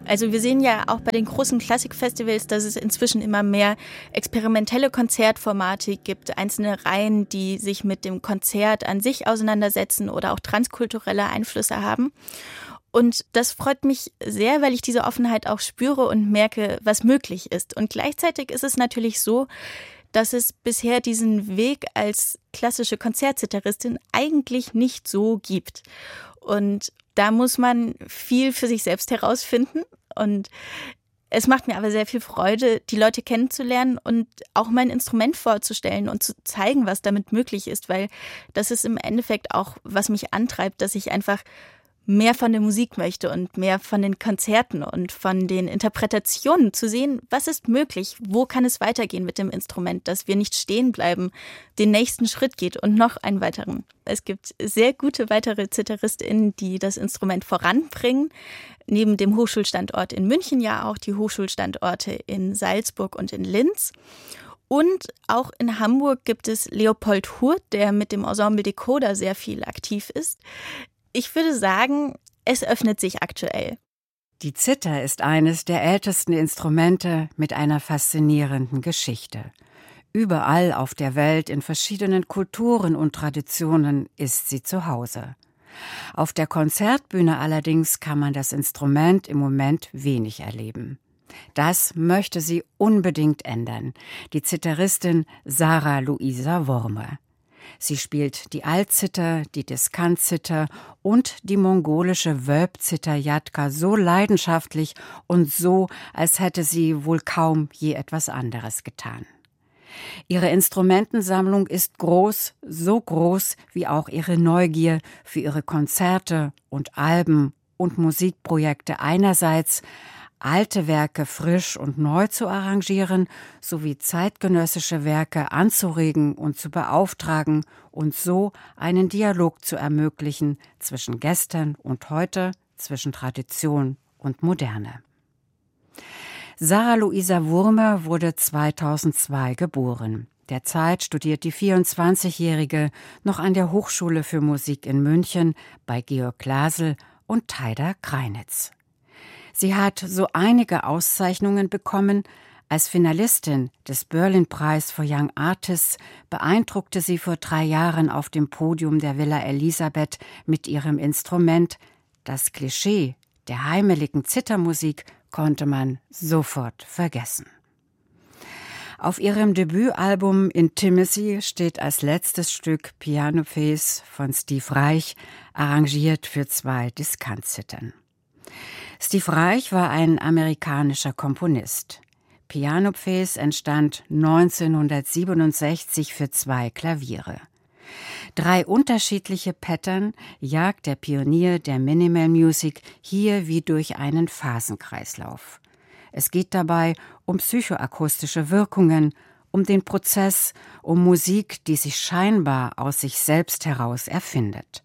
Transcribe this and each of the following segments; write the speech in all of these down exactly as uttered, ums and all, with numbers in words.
Also wir sehen ja auch bei den großen Klassikfestivals, dass es inzwischen immer mehr experimentelle Konzertformate gibt, einzelne Reihen, die sich mit dem Konzert an sich auseinandersetzen oder auch transkulturelle Einflüsse haben. Und das freut mich sehr, weil ich diese Offenheit auch spüre und merke, was möglich ist. Und gleichzeitig ist es natürlich so, dass es bisher diesen Weg als klassische Konzertzitteristin eigentlich nicht so gibt. Und da muss man viel für sich selbst herausfinden. Und es macht mir aber sehr viel Freude, die Leute kennenzulernen und auch mein Instrument vorzustellen und zu zeigen, was damit möglich ist. Weil das ist im Endeffekt auch, was mich antreibt, dass ich einfach mehr von der Musik möchte und mehr von den Konzerten und von den Interpretationen zu sehen, was ist möglich, wo kann es weitergehen mit dem Instrument, dass wir nicht stehen bleiben, den nächsten Schritt geht und noch einen weiteren. Es gibt sehr gute weitere ZitteristInnen, die das Instrument voranbringen, neben dem Hochschulstandort in München ja auch die Hochschulstandorte in Salzburg und in Linz. Und auch in Hamburg gibt es Leopold Hurt, der mit dem Ensemble Decoder sehr viel aktiv ist. Ich würde sagen, es öffnet sich aktuell. Die Zither ist eines der ältesten Instrumente mit einer faszinierenden Geschichte. Überall auf der Welt, in verschiedenen Kulturen und Traditionen ist sie zu Hause. Auf der Konzertbühne allerdings kann man das Instrument im Moment wenig erleben. Das möchte sie unbedingt ändern, die Zitteristin Sarah Luisa Wurmer. Sie spielt die Altzither, die Diskantzither und die mongolische Wölbzither Yatka so leidenschaftlich und so, als hätte sie wohl kaum je etwas anderes getan. Ihre Instrumentensammlung ist groß, so groß wie auch ihre Neugier für ihre Konzerte und Alben und Musikprojekte einerseits, alte Werke frisch und neu zu arrangieren, sowie zeitgenössische Werke anzuregen und zu beauftragen und so einen Dialog zu ermöglichen zwischen gestern und heute, zwischen Tradition und Moderne. Sarah Luisa Wurmer wurde zweitausendzwei geboren. Derzeit studiert die vierundzwanzigjährige noch an der Hochschule für Musik in München bei Georg Glasl und Taida Kreinitz. Sie hat so einige Auszeichnungen bekommen. Als Finalistin des Berlin-Preis for Young Artists beeindruckte sie vor drei Jahren auf dem Podium der Villa Elisabeth mit ihrem Instrument. Das Klischee der heimeligen Zithermusik konnte man sofort vergessen. Auf ihrem Debütalbum Intimacy steht als letztes Stück Piano Face von Steve Reich, arrangiert für zwei Diskantzithern. Steve Reich war ein amerikanischer Komponist. Piano Face entstand neunzehnhundertsiebenundsechzig für zwei Klaviere. Drei unterschiedliche Pattern jagt der Pionier der Minimal Music hier wie durch einen Phasenkreislauf. Es geht dabei um psychoakustische Wirkungen, um den Prozess, um Musik, die sich scheinbar aus sich selbst heraus erfindet.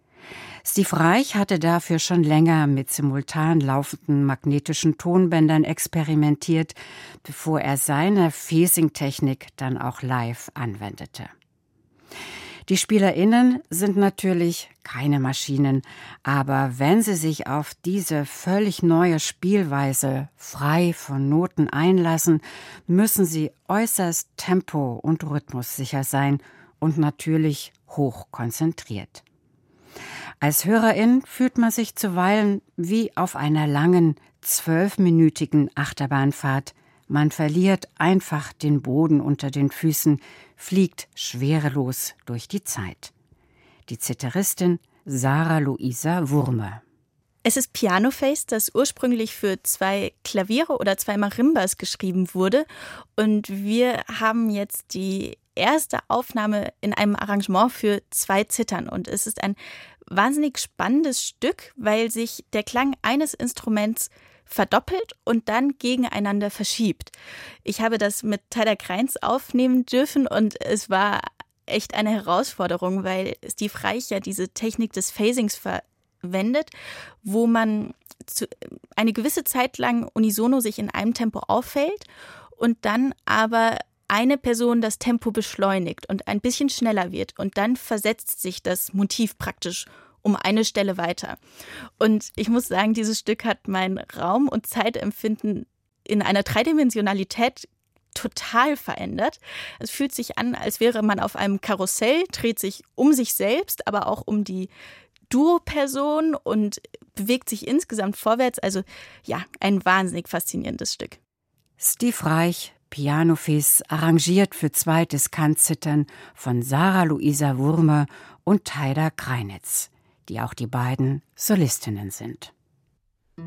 Steve Reich hatte dafür schon länger mit simultan laufenden magnetischen Tonbändern experimentiert, bevor er seine Phasing-Technik dann auch live anwendete. Die SpielerInnen sind natürlich keine Maschinen, aber wenn sie sich auf diese völlig neue Spielweise frei von Noten einlassen, müssen sie äußerst tempo- und rhythmussicher sein und natürlich hoch konzentriert. Als Hörerin fühlt man sich zuweilen wie auf einer langen, zwölfminütigen Achterbahnfahrt. Man verliert einfach den Boden unter den Füßen, fliegt schwerelos durch die Zeit. Die Zitteristin Sarah Luisa Wurmer. Es ist Piano Face, das ursprünglich für zwei Klaviere oder zwei Marimbas geschrieben wurde. Und wir haben jetzt die erste Aufnahme in einem Arrangement für zwei Zittern. Und es ist ein wahnsinnig spannendes Stück, weil sich der Klang eines Instruments verdoppelt und dann gegeneinander verschiebt. Ich habe das mit Taida Kreinitz aufnehmen dürfen und es war echt eine Herausforderung, weil Steve Reich ja diese Technik des Phasings verwendet, wo man zu, eine gewisse Zeit lang unisono sich in einem Tempo auffällt und dann aber eine Person das Tempo beschleunigt und ein bisschen schneller wird und dann versetzt sich das Motiv praktisch um eine Stelle weiter. Und ich muss sagen, dieses Stück hat mein Raum- und Zeitempfinden in einer Dreidimensionalität total verändert. Es fühlt sich an, als wäre man auf einem Karussell, dreht sich um sich selbst, aber auch um die Duo-Person und bewegt sich insgesamt vorwärts. Also ja, ein wahnsinnig faszinierendes Stück. Steve Reich, Piano-Fis, arrangiert für zwei Diskantzittern von Sarah Luisa Wurmer und Taida Kreinitz, die auch die beiden Solistinnen sind.